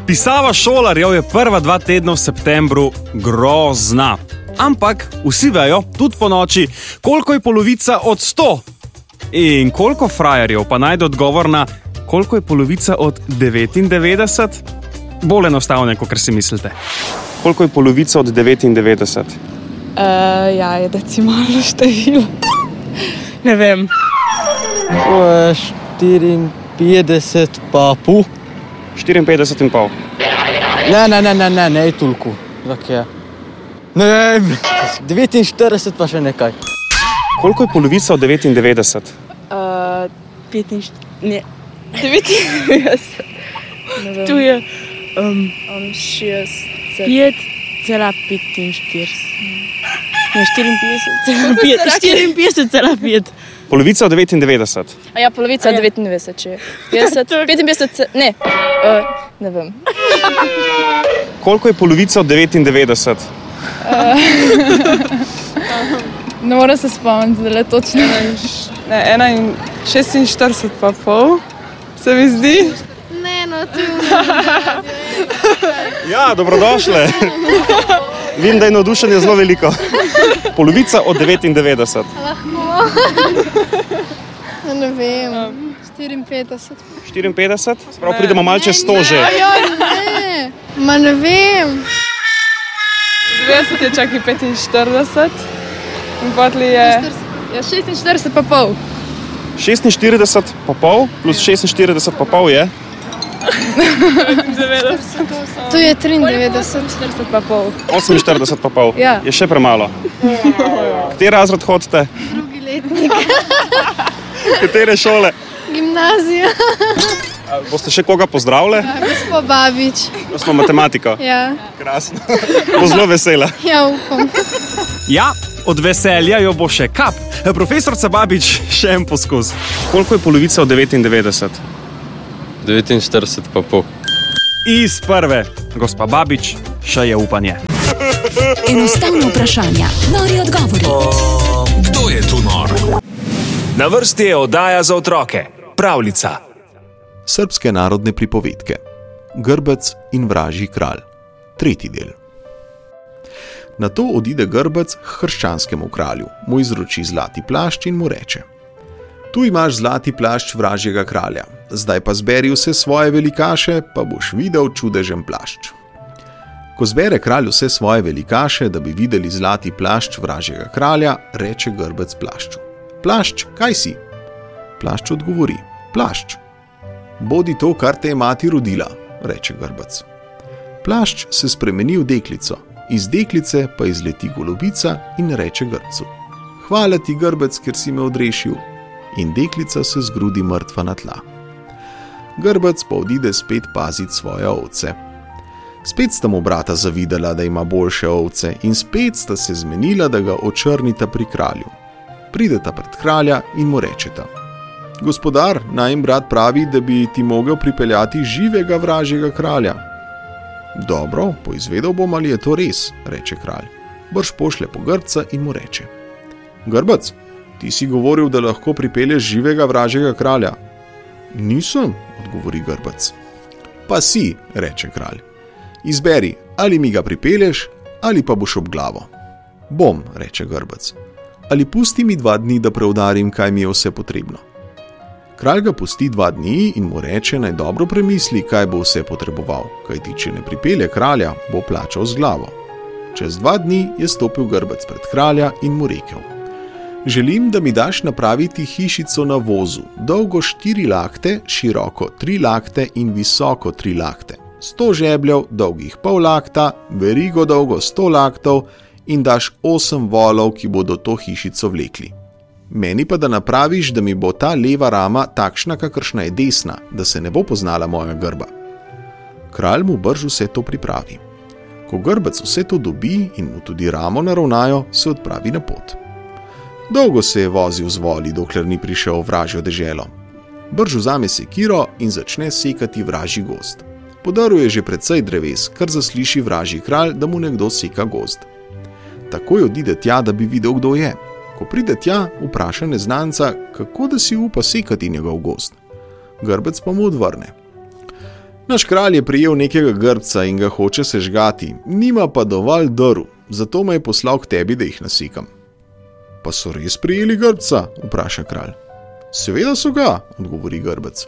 Pisava šolarjev je prva 2 tedna v septembru grozna. Ampak vsi vejo, tudi po noči, koliko je polovica od 100. In koliko frajerjev pa najde odgovor na koliko je polovica od 99? Bolj enostavno, kot si mislite. Koliko je polovica od 99? Je decimalno število. Ne vem. 54 pa pol. 54 in pol. Ne, toliko. Zakaj? Ne vem, 49 pa še nekaj. Koliko je polovica od 99? 99. Tu je 5,45. Ne, 54,5. Polovica od 99. Polovica od 99, če je 50, 55, ne vem. Koliko je polovica od 99? Ne moram se spomniti, da je točno 46 pa pol, se mi zdi. Ja, dobrodošle. Vem, da je navdušenje zelo veliko. Polovica od 99. Ne vem, 54. 54? Sprav pridemo malo čez 100 že. Ne vem. 90 je čak i 45. In potli je 46 pa pol. 46 pa pol plus 46 pa pol je? 90. Tu je 93. 40 pa pol. 48 pa pol. Ja. Je še premalo. Kateri razred hodite? Drugi letnik. Katere šole? Gimnazija. Boste še koga pozdravili? Gospod Babič. Smo matematiko. Ja. Krasno. Bo zelo vesela. Ja, upam. Ja, od veselja jo bo še kap. Profesorca Babič, še en poskus. Koliko je polovica od 99? 49 pa pol. Iz prve. Gospa Babič, še je upanje. Enostavno vprašanja, nori odgovori. Kdo je tu nor? Na vrsti je oddaja za otroke. Pravljica. Srbske narodne pripovedke. Grbec in vražji kralj. 3. del. Nato odide grbec k hrščanskemu kralju, mu izroči zlati plašč in mu reče: Tu imaš zlati plašč vražjega kralja, zdaj pa zberi vse svoje velikaše, pa boš videl čudežen plašč. Ko zbere kralj vse svoje velikaše, da bi videli zlati plašč vražjega kralja, reče grbec plašču: Plašč, kaj si? Plašč odgovori: Plašč. Bodi to, kar te je mati rodila, reče grbec. Plašč se spremeni v deklico, iz deklice pa izleti golobica in reče grcu: Hvala ti, grbec, ker si me odrešil. In deklica se zgrudi mrtva na tla. Grbec pa odide spet pazit svoje ovce. Spet sta mu brata zavidela, da ima boljše ovce, in spet sta se zmenila, da ga očrnita pri kralju. Prideta pred kralja in mu rečeta: Gospodar, najin brat pravi, da bi ti mogel pripeljati živega vražjega kralja. Dobro, poizvedel bom, ali je to res, reče kralj. Brž pošlje po grca in mu reče: Grbec, ti si govoril, da lahko pripelješ živega vražjega kralja. Nisem, odgovori grbec. Pa si, reče kralj. Izberi, ali mi ga pripelješ, ali pa boš ob glavo. Bom, reče grbec. Ali pusti mi 2 dni, da preudarim, kaj mi je vse potrebno. Kralj ga pusti 2 dni in mu reče, naj dobro premisli, kaj bo vse potreboval, kajti če ne pripelje kralja, bo plačal z glavo. Čez 2 dni je stopil grbec pred kralja in mu rekel: Želim, da mi daš napraviti hišico na vozu, dolgo 4 lakte, široko 3 lakte in visoko 3 lakte, 100 žebljev, dolgih pol lakta, verigo dolgo 100 laktov in daš 8 volov, ki bodo to hišico vlekli. Meni pa da napraviš, da mi bo ta leva rama takšna, kakršna je desna, da se ne bo poznala moja grba. Kralj mu brž vse to pripravi. Ko grbec vse to dobi in mu tudi ramo naravnajo, se odpravi na pot. Dolgo se je vozil z voli, dokler ni prišel v vražjo deželo. Brž vzame sekiro in začne sekati vražji gozd. Podaril je že precej dreves, kar zasliši vražji kralj, da mu nekdo seka gozd. Takoj odide tja, da bi videl, kdo je. Ko pride tja, vpraša neznanca, kako da si upa sekati njegov gozd. Grbec pa mu odvrne: Naš kralj je prijel nekega grbca in ga hoče sežgati, nima pa dovolj drv, zato me je poslal k tebi, da jih nasekam. Pa so res prijeli grbca? Vpraša kralj. Seveda so ga, odgovori grbec.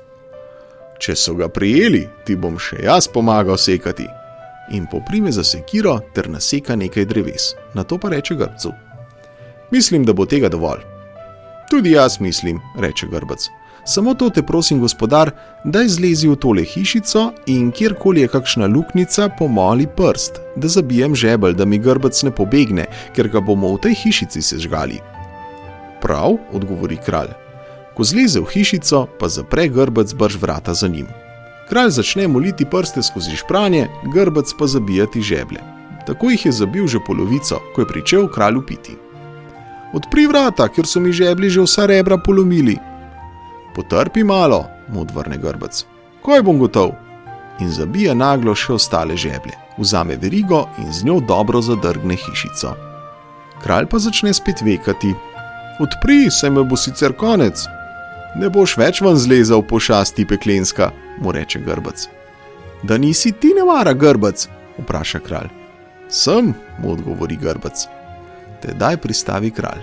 Če so ga prijeli, ti bom še jaz pomagal sekati. In poprime za sekiro ter naseka nekaj dreves. Nato pa reče grbcu. Mislim, da bo tega dovolj. Tudi jaz mislim, reče grbec. Samo to te prosim, gospodar, daj zlezi v tole hišico in kjerkoli je kakšna luknica, pomoli prst, da zabijem žebelj, da mi grbec ne pobegne, ker ga bomo v tej hišici sežgali. Prav, odgovori kralj. Ko zleze v hišico, pa zapre grbec brž vrata za njim. Kralj začne moliti prste skozi špranje, grbec pa zabijati žeblje. Tako jih je zabil že polovico, ko je pričel kralju piti. Odpri vrata, ker so mi žeblji že vsa rebra polomili. Potrpi malo, mu odvrne grbec. Kaj bom gotov? In zabija naglo še ostale žeblje. Vzame verigo in z njo dobro zadrgne hišico. Kralj pa začne spet vekati. Odpri, saj me bo sicer konec. Ne boš več ven zlezal, pošasti peklenska, mu reče grbec. Da nisi ti nevara, grbec? Vpraša kralj. Sem, mu odgovori grbec. Tedaj pristavi kralj.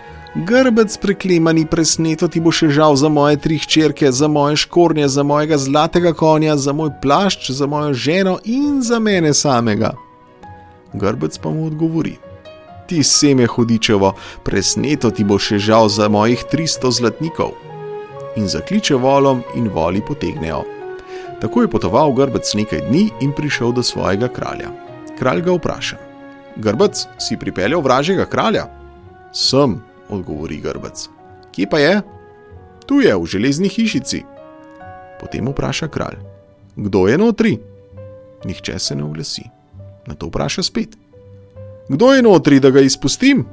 Grbec preklemani, presneto ti bo še žal za moje 3 hčerke, za moje škornje, za mojega zlatega konja, za moj plašč, za mojo ženo in za mene samega. Grbec pa mu odgovori. Ti seme hudičevo, presneto ti bo še žal za mojih 300 zlatnikov. In zakliče volom in voli potegnejo. Tako je potoval grbec nekaj dni in prišel do svojega kralja. Kralj ga vpraša. Grbec, si pripeljal vražjega kralja? Sem, odgovori grbec. Kje pa je? Tu je, v železni hišici. Potem vpraša kralj. Kdo je notri? Nihče se ne oglasi. Nato vpraša spet. Kdo je notri, da ga izpustim?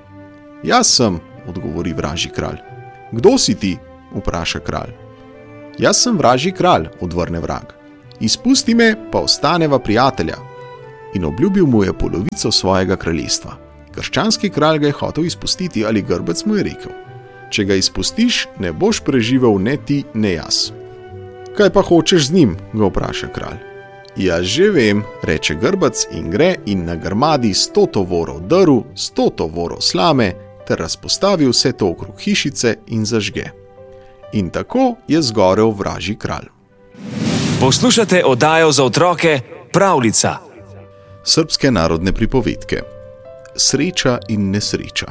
Jaz sem, odgovori vražji kralj. Kdo si ti? Vpraša kralj. Jaz sem vražji kralj, odvrne vrag. Izpusti me, pa ostaneva prijatelja. In obljubil mu je polovico svojega kraljestva. Krščanski kralj ga je hotel izpustiti, ali grbec mu je rekel. Če ga izpustiš, ne boš preživel ne ti, ne jaz. Kaj pa hočeš z njim? Ga vpraša kralj. Jaz že vem, reče grbec in gre in nagrmadi 100 tovorov drv, 100 tovorov slame, ter razpostavi vse to okrog hišice in zažge. In tako je zgorel vražji kralj. Poslušate oddajo za otroke Pravljica. Srbske narodne pripovedke. Sreča in nesreča.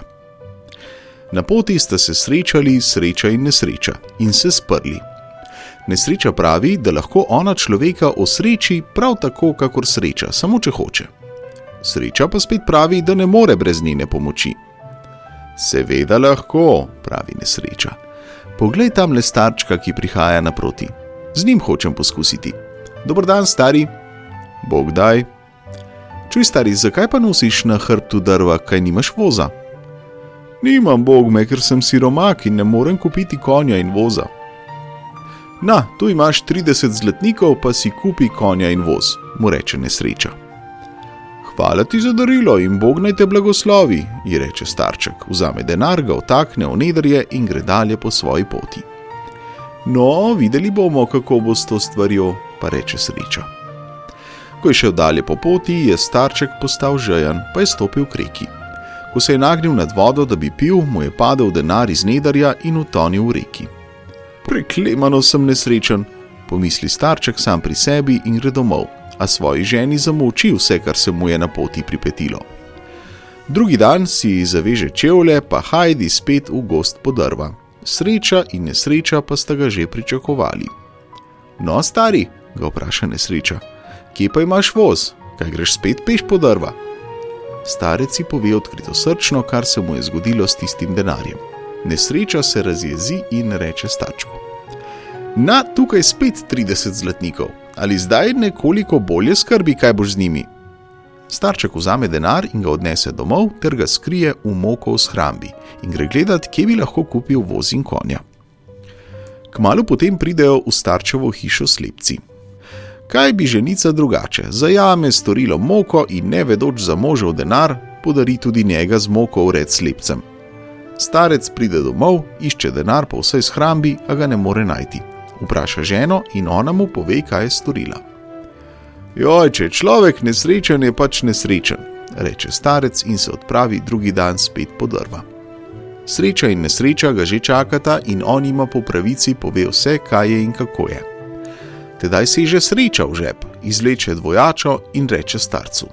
Na poti sta se srečali sreča in nesreča in se sprli. Nesreča pravi, da lahko ona človeka osreči prav tako, kakor sreča, samo če hoče. Sreča pa spet pravi, da ne more brez njene pomoči. Seveda lahko, pravi nesreča. Poglej tamle starčka, ki prihaja naproti. Z njim hočem poskusiti. Dober dan, stari. Bog daj. Čuj, stari, zakaj pa nosiš na hrbtu drva, kaj nimaš voza? Nimam, bog me, ker sem siromak in ne morem kupiti konja in voza. Na, tu imaš 30 zlatnikov, pa si kupi konja in voz, mu reče nesreča. Hvala ti za darilo in bog naj te blagoslovi, ji reče starček, vzame denar, ga vtakne v nedrje in gre dalje po svoji poti. No, videli bomo, kako bo s to stvarjo, pa reče sreča. Ko je šel dalje po poti, je starček postal žejen, pa je stopil k reki. Ko se je nagnil nad vodo, da bi pil, mu je padel denar iz nedarja in utonil v reki. Preklemano sem nesrečen, pomisli starček sam pri sebi in gre domov, a svoji ženi zamolči vse, kar se mu je na poti pripetilo. Drugi dan si zaveže čevlje, pa hajdi spet v gozd po drva. Sreča in nesreča pa sta ga že pričakovali. No, stari, ga vpraša nesreča. Kje pa imaš voz? Kaj greš spet peš po drva? Starec si pove odkrito srčno, kar se mu je zgodilo s tistim denarjem. Nesreča se razjezi in reče starčku. Na, tukaj spet 30 zlatnikov. Ali zdaj nekoliko bolje skrbi, kaj boš z njimi? Starček vzame denar in ga odnese domov, ter ga skrije v moko v shrambi in gre gledat, kje bi lahko kupil voz in konja. Kmalu potem pridejo v starčevo hišo slepci. Kaj bi ženica drugače? Zajame storilo moko in ne vedoč za možev denar, podari tudi njega z moko v red slepcem. Starec pride domov, išče denar po vsej shrambi, a ga ne more najti. Vpraša ženo in ona mu pove, kaj je storila. Joj, če je človek nesrečen, je pač nesrečen, reče starec in se odpravi drugi dan spet po drva. Sreča in nesreča ga že čakata in on ima po pravici pove vse, kaj je in kako je. Tedaj seže sreča v žep, izvleče dvojačo in reče starcu.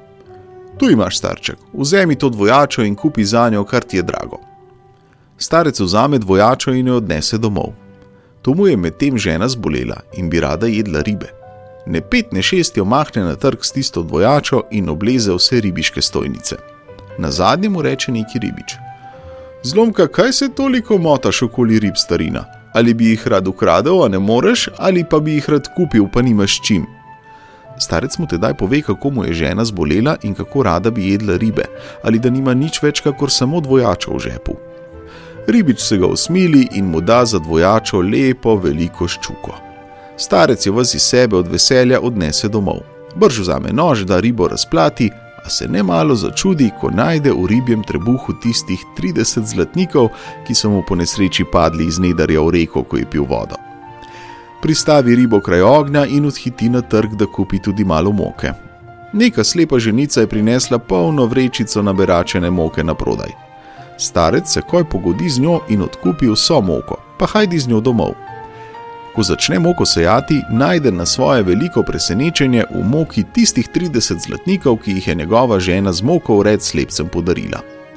Tu imaš, starček, vzemi to dvojačo in kupi zanjo, kar ti je drago. Starec vzame dvojačo in jo odnese domov. To mu je medtem žena zbolela in bi rada jedla ribe. Ne 5 ne 6 jo mahne na trg s tisto dvojačo in obleze vse ribiške stojnice. Nazadnje mu reče neki ribič. Zlomka, kaj se toliko motaš okoli rib, starina? Ali bi jih rad ukradel, a ne moreš, ali pa bi jih rad kupil, pa nimaš čim? Starec mu tedaj pove, kako mu je žena zbolela in kako rada bi jedla ribe, ali da nima nič več kakor samo dvojačo v žepu. Ribič se ga usmili in mu da za dvojačo lepo veliko ščuko. Starec jo ves iz sebe od veselja odnese domov. Brž vzame nož, da ribo razplati, a se nemalo začudi, ko najde v ribjem trebuhu tistih 30 zlatnikov, ki so mu po nesreči padli iz nedarja v reko, ko je pil vodo. Pristavi ribo kraj ognja in odhiti na trg, da kupi tudi malo moke. Neka slepa ženica je prinesla polno vrečico naberačene moke na prodaj. Starec se koj pogodi z njo in odkupi vso moko, pa hajdi z njo domov. Ko začne moko sejati, najde na svoje veliko presenečenje v moki tistih 30 zlatnikov, ki jih je njegova žena z moko vred slepcem podarila.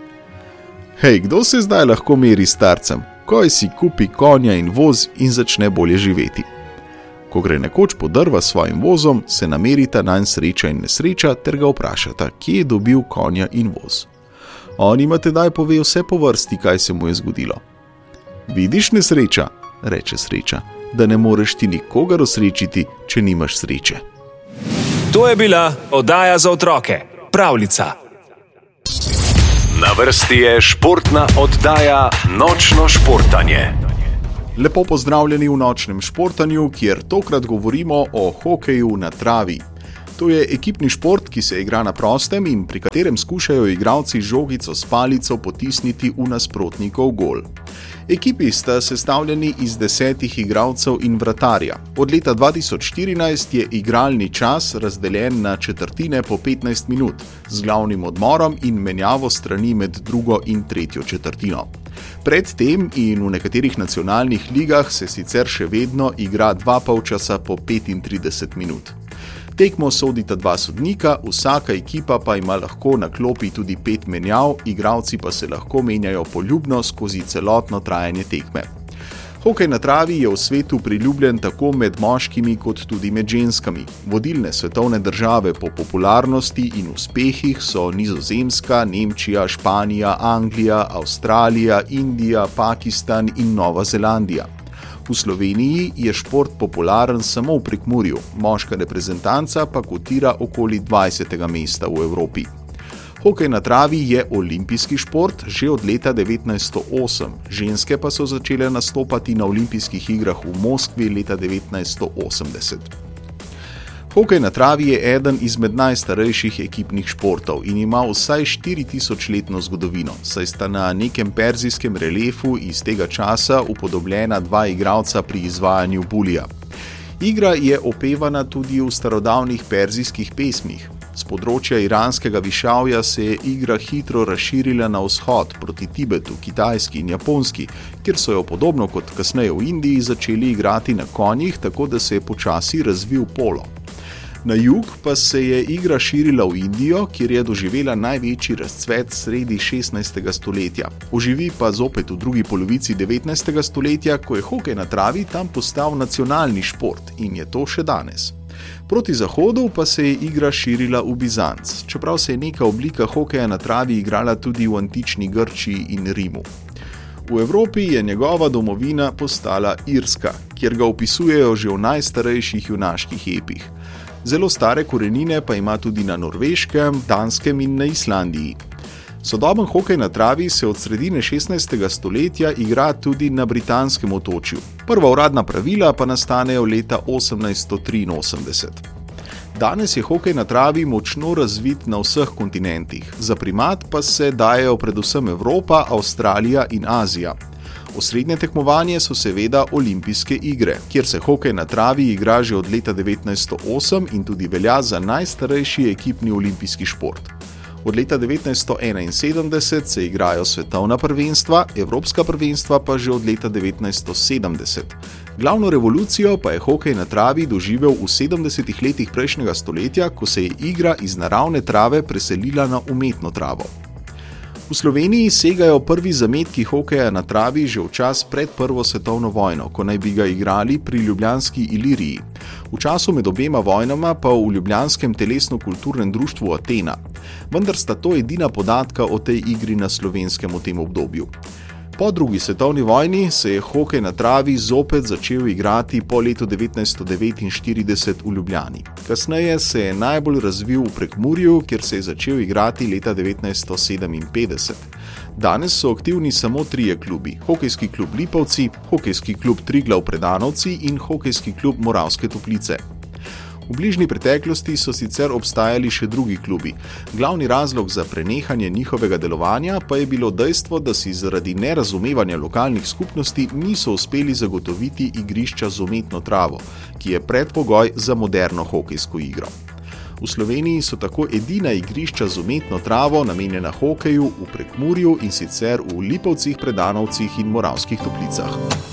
Hej, kdo se zdaj lahko meri s starcem? Koj si kupi konja in voz in začne bolje živeti. Ko gre nekoč po drva s svojim vozom, se namerita nanj sreča in nesreča ter ga vprašata, kje je dobil konja in voz. On ima tedaj pove vse po vrsti, kaj se mu je zgodilo. Vidiš, nesreča, reče sreča, da ne moreš ti nikogar osrečiti, če nimaš sreče. To je bila oddaja za otroke, Pravljica. Na vrsti je športna oddaja Nočno športanje. Lepo pozdravljeni v Nočnem športanju, kjer tokrat govorimo o hokeju na travi. To je ekipni šport, ki se igra na prostem in pri katerem skušajo igralci žogico s palico potisniti v nasprotnikov gol. Ekipi sta sestavljeni iz 10 igralcev in vratarja. Od leta 2014 je igralni čas razdeljen na četrtine po 15 minut, z glavnim odmorom in menjavo strani med drugo in tretjo četrtino. Pred tem in v nekaterih nacionalnih ligah se sicer še vedno igra 2 polčasa po 35 minut. Tekmo sodita 2 sodnika, vsaka ekipa pa ima lahko na klopi tudi 5 menjav, igralci pa se lahko menjajo poljubno skozi celotno trajanje tekme. Hokej na travi je v svetu priljubljen tako med moškimi kot tudi med ženskami. Vodilne svetovne države po popularnosti in uspehih so Nizozemska, Nemčija, Španija, Anglija, Avstralija, Indija, Pakistan in Nova Zelandija. V Sloveniji je šport popularen samo v Prekmurju, moška reprezentanca pa kotira okoli 20. mesta v Evropi. Hokej na travi je olimpijski šport že od leta 1908, ženske pa so začele nastopati na olimpijskih igrah v Moskvi leta 1980. Hokej na travi je eden izmed najstarejših ekipnih športov in ima vsaj 4000-letno zgodovino, saj sta na nekem perzijskem reliefu iz tega časa upodobljena 2 igralca pri izvajanju bulija. Igra je opevana tudi v starodavnih perzijskih pesmih. Z področja iranskega višavja se je igra hitro razširila na vzhod proti Tibetu, Kitajski in Japonski, kjer so jo podobno kot kasneje v Indiji začeli igrati na konjih, tako da se je počasi razvil polo. Na jug pa se je igra širila v Indijo, kjer je doživela največji razcvet sredi 16. stoletja. Oživi pa zopet v drugi polovici 19. stoletja, ko je hokej na travi tam postal nacionalni šport in je to še danes. Proti zahodu pa se je igra širila v Bizanc, čeprav se je neka oblika hokeja na travi igrala tudi v antični Grčiji in Rimu. V Evropi je njegova domovina postala Irska, kjer ga opisujejo že v najstarejših junaških epih. Zelo stare korenine pa ima tudi na Norveškem, Danskem in na Islandiji. Sodoben hokej na travi se od sredine 16. stoletja igra tudi na britanskem otočju. Prva uradna pravila pa nastanejo leta 1883. Danes je hokej na travi močno razvit na vseh kontinentih, za primat pa se dajejo predvsem Evropa, Avstralija in Azija. Osrednje tekmovanje so seveda olimpijske igre, kjer se hokej na travi igra že od leta 1908 in tudi velja za najstarejši ekipni olimpijski šport. Od leta 1971 se igrajo svetovna prvenstva, evropska prvenstva pa že od leta 1970. Glavno revolucijo pa je hokej na travi doživel v 70. letih prejšnjega stoletja, ko se je igra iz naravne trave preselila na umetno travo. V Sloveniji segajo prvi zametki hokeja na travi že v čas pred Prvo svetovno vojno, ko naj bi ga igrali pri ljubljanski Iliriji. V času med obema vojnama pa v ljubljanskem telesno-kulturnem društvu Atena. Vendar sta to edina podatka o tej igri na Slovenskem v tem obdobju. Po drugi svetovni vojni se je hokej na travi zopet začel igrati po letu 1949 v Ljubljani. Kasneje se je najbolj razvil v Prekmurju, kjer se je začel igrati leta 1957. Danes so aktivni samo 3 klubi: Hokejski klub Lipovci, Hokejski klub Triglav Predanovci in Hokejski klub Moravske Toplice. V bližnji preteklosti so sicer obstajali še drugi klubi. Glavni razlog za prenehanje njihovega delovanja pa je bilo dejstvo, da si zaradi nerazumevanja lokalnih skupnosti niso uspeli zagotoviti igrišča z umetno travo, ki je predpogoj za moderno hokejsko igro. V Sloveniji so tako edina igrišča z umetno travo namenjena hokeju v Prekmurju, in sicer v Lipovcih, Predanovcih in Moravskih Toplicah.